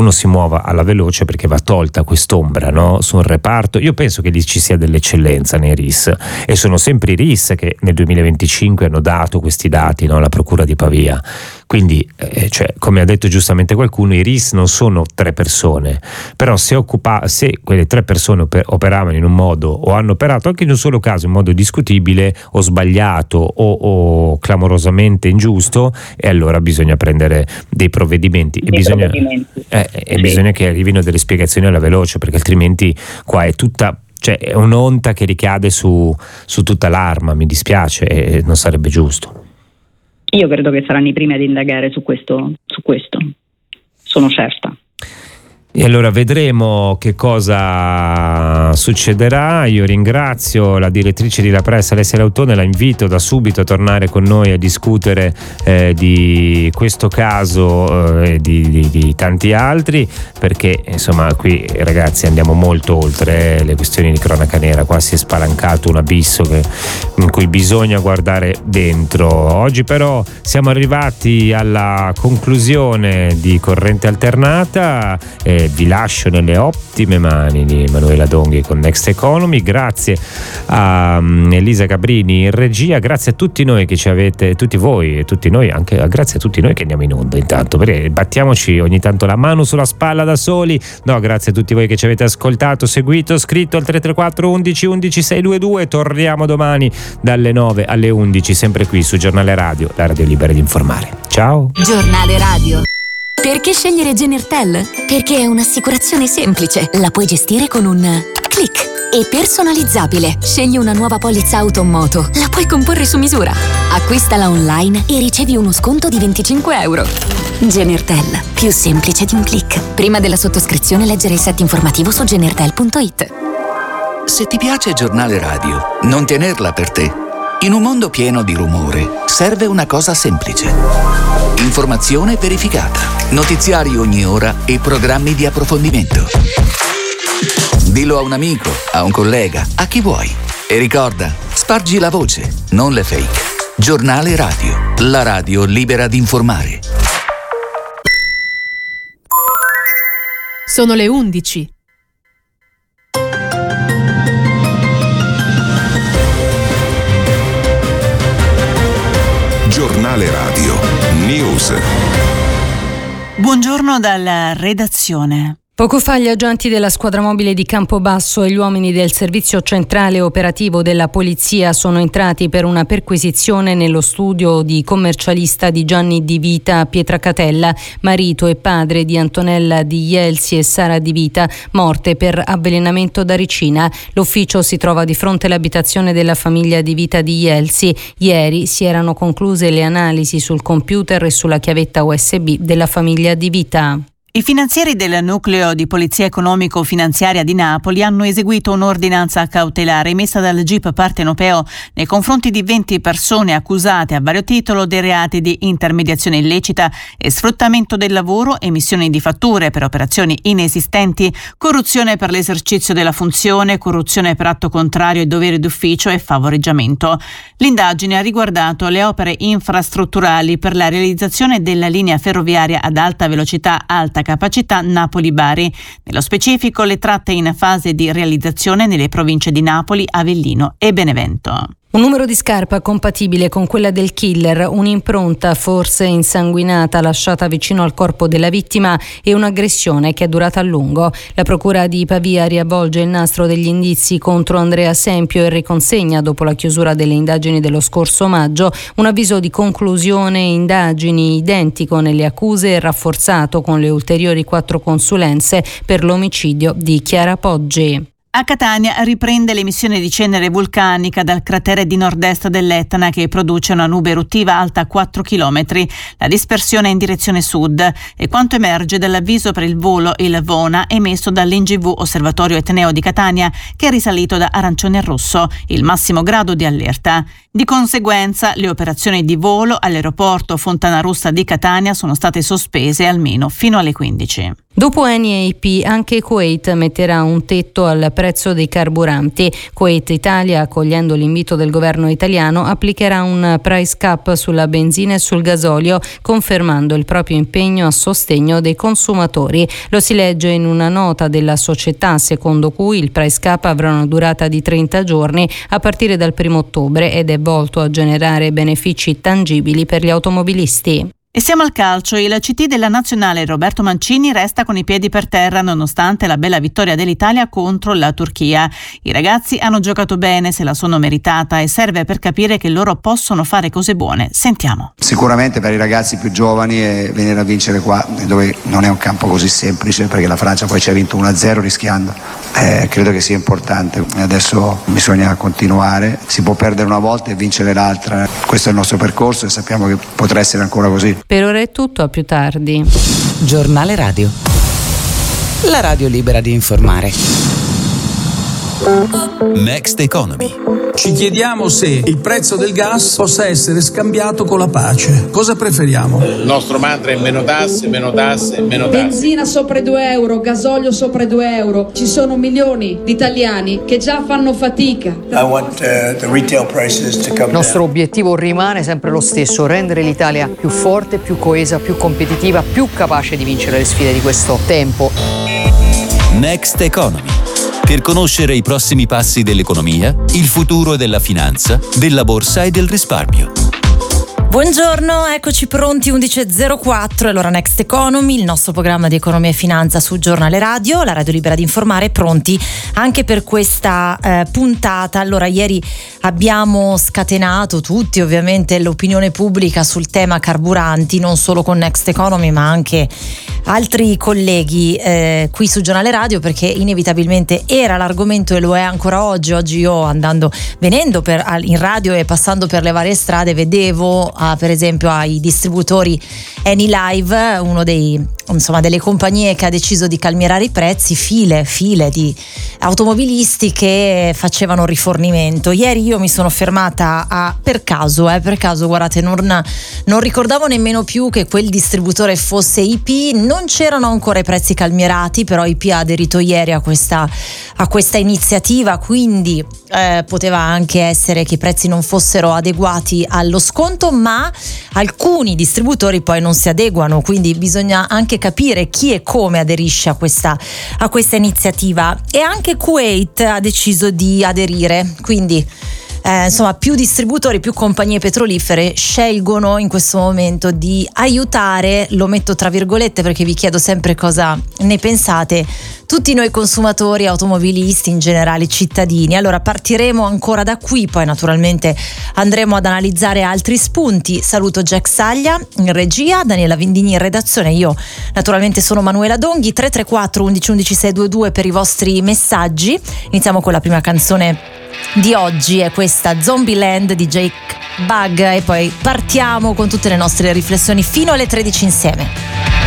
qualcuno si muova alla veloce, perché va tolta quest'ombra, no, su un reparto. Io penso che lì ci sia dell'eccellenza nei RIS, e sono sempre i RIS che nel 2025 hanno dato questi dati, no, alla Procura di Pavia. Quindi, cioè, come ha detto giustamente qualcuno, i RIS non sono 3 persone, però se quelle 3 persone operavano in un modo, o hanno operato anche in un solo caso in modo discutibile o sbagliato o clamorosamente ingiusto, e allora bisogna prendere dei provvedimenti, bisogna che arrivino delle spiegazioni alla veloce, perché altrimenti qua è tutta, cioè, è un'onta che ricade su tutta l'Arma. Mi dispiace, e non sarebbe giusto. Io credo che saranno i primi ad indagare su questo, sono certa. E allora vedremo che cosa succederà. Io ringrazio la direttrice di La Pressa, Alessia Lautone, la invito da subito a tornare con noi a discutere di questo caso e di tanti altri, perché insomma qui, ragazzi, andiamo molto oltre le questioni di cronaca nera. Qua si è spalancato un abisso in cui bisogna guardare dentro. Oggi però siamo arrivati alla conclusione di Corrente Alternata. Vi lascio nelle ottime mani di Emanuela Donghi con Next Economy. Grazie a Elisa Cabrini in regia, grazie a tutti noi che ci avete, tutti voi e tutti noi, anche grazie a tutti noi che andiamo in onda intanto, perché battiamoci ogni tanto la mano sulla spalla da soli. No, grazie a tutti voi che ci avete ascoltato, seguito, scritto al 334 11 11 622. Torniamo domani dalle 9 alle 11, sempre qui su Giornale Radio, la radio libera di informare. Ciao. Giornale Radio. Perché scegliere Genertel? Perché è un'assicurazione semplice, la puoi gestire con un click e personalizzabile. Scegli una nuova polizza auto o moto, la puoi comporre su misura. Acquistala online e ricevi uno sconto di €25. Genertel, più semplice di un click. Prima della sottoscrizione leggere il set informativo su genertel.it. Se ti piace Giornale Radio, non tenerla per te. In un mondo pieno di rumore, serve una cosa semplice. Informazione verificata, notiziari ogni ora e programmi di approfondimento. Dillo a un amico, a un collega, a chi vuoi. E ricorda, spargi la voce, non le fake. Giornale Radio, la radio libera di informare. Sono le 11. Giornale Radio News. Buongiorno dalla redazione. Poco fa gli agenti della squadra mobile di Campobasso e gli uomini del servizio centrale operativo della polizia sono entrati per una perquisizione nello studio di commercialista di Gianni Di Vita Pietracatella, marito e padre di Antonella Di Jelsi e Sara Di Vita, morte per avvelenamento da ricina. L'ufficio si trova di fronte all'abitazione della famiglia Di Vita Di Jelsi. Ieri si erano concluse le analisi sul computer e sulla chiavetta USB della famiglia Di Vita. I finanzieri del nucleo di polizia economico-finanziaria di Napoli hanno eseguito un'ordinanza cautelare emessa dal GIP partenopeo nei confronti di 20 persone accusate a vario titolo dei reati di intermediazione illecita e sfruttamento del lavoro, emissione di fatture per operazioni inesistenti, corruzione per l'esercizio della funzione, corruzione per atto contrario ai doveri d'ufficio e favoreggiamento. L'indagine ha riguardato le opere infrastrutturali per la realizzazione della linea ferroviaria ad alta velocità alta capacità Napoli-Bari, nello specifico le tratte in fase di realizzazione nelle province di Napoli, Avellino e Benevento. Un numero di scarpa compatibile con quella del killer, un'impronta forse insanguinata lasciata vicino al corpo della vittima e un'aggressione che è durata a lungo. La procura di Pavia riavvolge il nastro degli indizi contro Andrea Sempio e riconsegna, dopo la chiusura delle indagini dello scorso maggio, un avviso di conclusione indagini identico nelle accuse e rafforzato con le ulteriori 4 consulenze per l'omicidio di Chiara Poggi. A Catania riprende l'emissione di cenere vulcanica dal cratere di nord-est dell'Etna che produce una nube eruttiva alta 4 km. La dispersione è in direzione sud e quanto emerge dall'avviso per il volo il VONA emesso dall'NGV Osservatorio Etneo di Catania, che è risalito da arancione a rosso, il massimo grado di allerta. Di conseguenza le operazioni di volo all'aeroporto Fontanarossa di Catania sono state sospese almeno fino alle 15. Dopo Eni e IP, anche Kuwait metterà un tetto al prezzo dei carburanti. Kuwait Italia, accogliendo l'invito del governo italiano, applicherà un price cap sulla benzina e sul gasolio, confermando il proprio impegno a sostegno dei consumatori. Lo si legge in una nota della società, secondo cui il price cap avrà una durata di 30 giorni a partire dal 1 ottobre ed è volto a generare benefici tangibili per gli automobilisti. E siamo al calcio. Il CT della Nazionale Roberto Mancini resta con i piedi per terra nonostante la bella vittoria dell'Italia contro la Turchia. I ragazzi hanno giocato bene, se la sono meritata e serve per capire che loro possono fare cose buone. Sentiamo. Sicuramente per i ragazzi più giovani venire a vincere qua, dove non è un campo così semplice, perché la Francia poi ci ha vinto 1-0 rischiando, credo che sia importante. Adesso bisogna continuare, si può perdere una volta e vincere l'altra. Questo è il nostro percorso e sappiamo che potrà essere ancora così. Per ora è tutto, a più tardi. Giornale Radio. La radio libera di informare. Next Economy. Ci chiediamo se il prezzo del gas possa essere scambiato con la pace. Cosa preferiamo? Il nostro mantra è meno tasse, meno tasse, meno tasse. Benzina sopra i 2 euro, gasolio sopra i 2 euro. Ci sono milioni di italiani che già fanno fatica. Il nostro obiettivo rimane sempre lo stesso: rendere l'Italia più forte, più coesa, più competitiva, più capace di vincere le sfide di questo tempo. Next Economy. Per conoscere i prossimi passi dell'economia, il futuro della finanza, della borsa e del risparmio. Buongiorno, eccoci pronti, 11.04, allora Next Economy, il nostro programma di economia e finanza sul Giornale Radio, la radio libera di informare, pronti anche per questa puntata. Allora, ieri abbiamo scatenato tutti ovviamente l'opinione pubblica sul tema carburanti, non solo con Next Economy ma anche altri colleghi qui sul Giornale Radio, perché inevitabilmente era l'argomento e lo è ancora oggi. Oggi io venendo in radio e passando per le varie strade vedevo per esempio ai distributori Eni Live, uno delle compagnie che ha deciso di calmierare i prezzi, file di automobilisti che facevano rifornimento. Ieri io mi sono fermata per caso, guardate, non ricordavo nemmeno più che quel distributore fosse IP, non c'erano ancora i prezzi calmierati, però IP ha aderito ieri a questa iniziativa, quindi poteva anche essere che i prezzi non fossero adeguati allo sconto, ma alcuni distributori poi non si adeguano, quindi bisogna anche capire chi e come aderisce a questa iniziativa. E anche Kuwait ha deciso di aderire, quindi più distributori, più compagnie petrolifere scelgono in questo momento di aiutare, lo metto tra virgolette perché vi chiedo sempre cosa ne pensate, tutti noi consumatori, automobilisti, in generale cittadini. Allora partiremo ancora da qui, poi naturalmente andremo ad analizzare altri spunti. Saluto Jack Saglia in regia, Daniela Vindini in redazione, io naturalmente sono Manuela Donghi. 334 11 11 622 per i vostri messaggi. Iniziamo con la prima canzone di oggi, è questa Zombieland di Jake Bugg, e poi partiamo con tutte le nostre riflessioni fino alle 13 insieme.